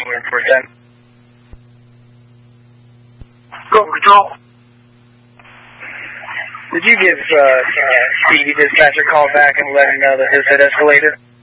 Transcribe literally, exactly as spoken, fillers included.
one four ten. Go, Control. Did you give uh, uh, Speedy dispatcher a call back and let him know that his had escalated?